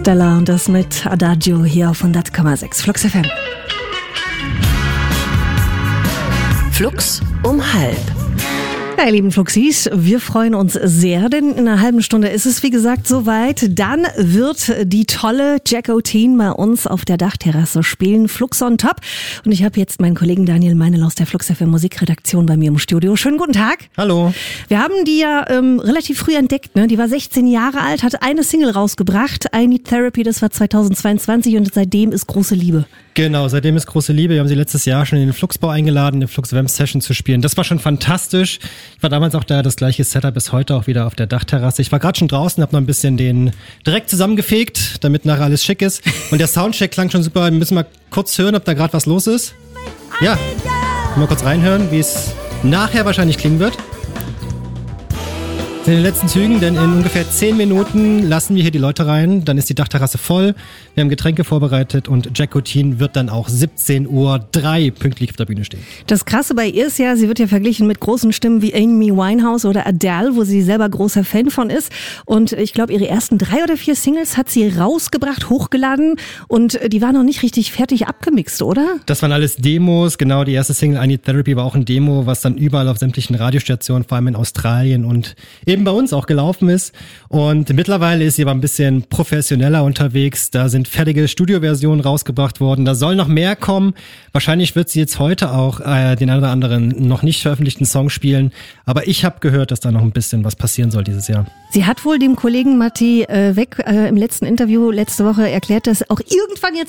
Stella und das mit Adagio hier auf 100,6 Flux FM. Flux um 12:30. Ja, ihr lieben Fluxis, wir freuen uns sehr, denn in einer halben Stunde ist es, wie gesagt, soweit. Dann wird die tolle Jacko Teen bei uns auf der Dachterrasse spielen, Flux on Top. Und ich habe jetzt meinen Kollegen Daniel Meinel aus der Flux FM Musikredaktion bei mir im Studio. Schönen guten Tag. Hallo. Wir haben die ja relativ früh entdeckt, ne? Die war 16 Jahre alt, hat eine Single rausgebracht, I Need Therapy, das war 2022 und seitdem ist große Liebe. Genau, seitdem ist große Liebe. Wir haben sie letztes Jahr schon in den Fluxbau eingeladen, eine Flux FM Session zu spielen. Das war schon fantastisch. Ich war damals auch da, das gleiche Setup ist heute auch wieder auf der Dachterrasse. Ich war gerade schon draußen, habe noch ein bisschen den direkt zusammengefegt, damit nachher alles schick ist. Und der Soundcheck klang schon super. Wir müssen mal kurz hören, ob da gerade was los ist. Ja, mal kurz reinhören, wie es nachher wahrscheinlich klingen wird. In den letzten Zügen, denn in ungefähr 10 Minuten lassen wir hier die Leute rein, dann ist die Dachterrasse voll, wir haben Getränke vorbereitet und Jacko Teen wird dann auch 17:03 Uhr pünktlich auf der Bühne stehen. Das Krasse bei ihr ist ja, sie wird ja verglichen mit großen Stimmen wie Amy Winehouse oder Adele, wo sie selber großer Fan von ist, und ich glaube, ihre ersten 3 oder 4 Singles hat sie rausgebracht, hochgeladen, und die waren noch nicht richtig fertig abgemixt, oder? Das waren alles Demos, genau, die erste Single I Need Therapy war auch ein Demo, was dann überall auf sämtlichen Radiostationen, vor allem in Australien und eben bei uns auch gelaufen ist, und mittlerweile ist sie aber ein bisschen professioneller unterwegs. Da sind fertige Studioversionen rausgebracht worden, da soll noch mehr kommen. Wahrscheinlich wird sie jetzt heute auch den einen oder anderen noch nicht veröffentlichten Song spielen, aber ich habe gehört, dass da noch ein bisschen was passieren soll dieses Jahr. Sie hat wohl dem Kollegen Matti Weck im letzten Interview letzte Woche erklärt, dass auch irgendwann jetzt